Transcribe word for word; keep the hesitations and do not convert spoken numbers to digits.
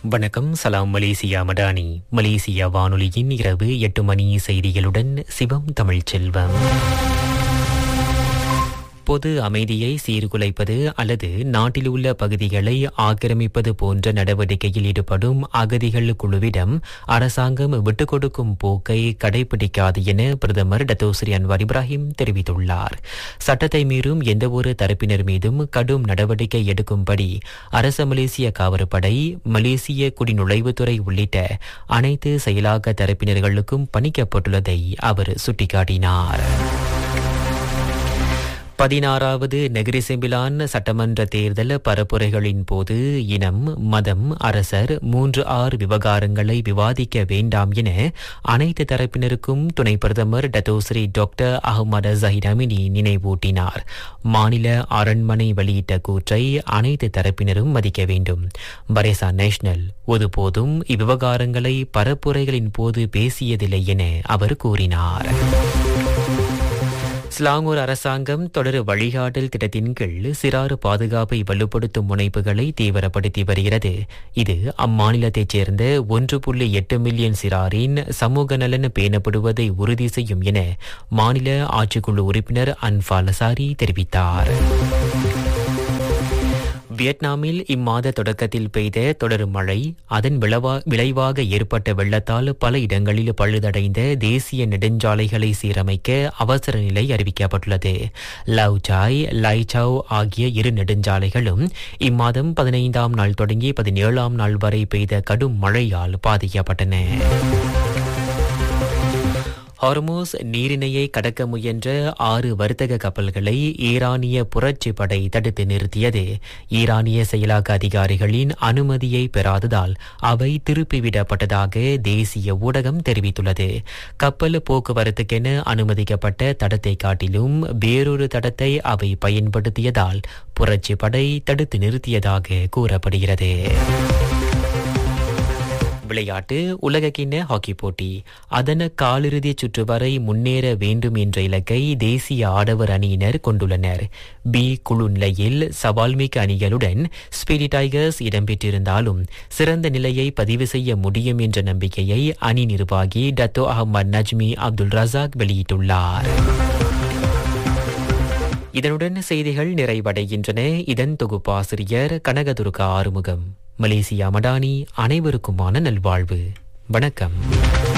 வணக்கம். சலாம் Malaysia Madani. Malaysia வானொலியின் இரவு எட்டு மணி செய்திகளுடன் சிவம் தமிழ்ச்செல்வம். பொது அமைதியை சீர்குலைப்பது அல்லது நாட்டில் உள்ள பகுதிகளை ஆக்கிரமிப்பது போன்ற நடவடிக்கையில் ஈடுபடும் அகதிகள் குழுவிடம் அரசாங்கம் விட்டுக் கொடுக்கும் போக்கை கடைபிடிக்காது என பிரதமர் டத்தோஸ்ரீ அன்வார் இப்ராஹிம் தெரிவித்துள்ளார். சட்டத்தை மீறும் எந்தவொரு தரப்பினர் மீதும் கடும் நடவடிக்கை எடுக்கும்படி அரச மலேசிய காவற்படை, மலேசிய குடிநுழைவுத்துறை உள்ளிட்ட அனைத்து செயலாக்க தரப்பினர்களுக்கும் பணிக்கப்பட்டுள்ளதை அவர் சுட்டிக்காட்டினார். பதினாறாவது நெகிரி செம்பிலான் சட்டமன்ற தேர்தல் பரப்புரைகளின் போது இனம், மதம், அரசர் மூன்று ஆறு விவகாரங்களை விவாதிக்க வேண்டாம் என அனைத்து தரப்பினருக்கும் துணை பிரதமர் Datuk Seri doctor Ahmad Zaheer Amini நினைவூட்டினார். மாநில அரண்மனை வெளியிட்ட கூற்றை அனைத்து தரப்பினரும் மதிக்க வேண்டும். பரேசா நேஷனல் ஒருபோதும் இவ்விவகாரங்களை பரப்புரைகளின் போது பேசியதில்லை என அவர் கூறினார். ஸ்லாங்கூர் அரசாங்கம் தொடர் வழிகாட்டல் திட்டத்தின் கீழ் சிறார் பாதுகாப்பை வலுப்படுத்தும் முனைப்புகளை தீவிரப்படுத்தி வருகிறது. இது அம்மாநிலத்தைச் சேர்ந்த ஒன்று புள்ளி எட்டு மில்லியன் சிறாரின் சமூக நலன் பேணப்படுவதை உறுதி செய்யும் என மாநில ஆட்சிக்குழு உறுப்பினர் அன்பால் சாரி தெரிவித்தார். வியட்நாமில் இம்மாத தொடக்கத்தில் பெய்த தொடர் மழை, அதன் விளைவாக ஏற்பட்ட வெள்ளத்தால் பல இடங்களில் பழுதடைந்த தேசிய நெடுஞ்சாலைகளை சீரமைக்க அவசர நிலை அறிவிக்கப்பட்டுள்ளது. லவ்சாய், லைசாவ் ஆகிய இரு நெடுஞ்சாலைகளும் இம்மாதம் பதினைந்தாம் நாள் தொடங்கி பதினேழாம் நாள் வரை பெய்த கடும் மழையால் பாதிக்கப்பட்டன. ஹார்மூஸ் நீரிணையை கடக்க முயன்ற ஆறு வர்த்தக கப்பல்களை ஈரானிய புரட்சி படை தடுத்து நிறுத்தியது. ஈரானிய செயலாக்க அதிகாரிகளின் அனுமதியை பெறாததால் அவை திருப்பிவிடப்பட்டதாக தேசிய ஊடகம் தெரிவித்துள்ளது. கப்பல் போக்குவரத்துக்கென அனுமதிக்கப்பட்ட தடத்தை காட்டிலும் வேறொரு தடத்தை அவை பயன்படுத்தியதால் புரட்சி படை தடுத்து நிறுத்தியதாக கூறப்படுகிறது. விளையாட்டு. உலகக்கிண்ண ஹாக்கி போட்டி அதன் காலிறுதி சுற்று வரை முன்னேற வேண்டும் என்ற இலக்கை தேசிய ஆடவர் அணியினர் கொண்டுள்ளனர். பி குழு நிலையில் சவால்மிக்க அணிகளுடன் ஸ்பீடி டைகர்ஸ் இடம்பெற்றிருந்தாலும் சிறந்த நிலையை பதிவு செய்ய முடியும் என்ற நம்பிக்கையை அணி நிர்வாகி டத்தோ அஹ்மத் நஜ்மி அப்துல் ரசாக் வெளியிட்டுள்ளார். இதனுடன் செய்திகள் நிறைவடைகின்றன. இதன் தொகுப்பாசிரியர் கனகதுர்கா ஆறுமுகம். மலேசியா மடானி. அனைவருக்குமான நல்வாழ்வு. வணக்கம்.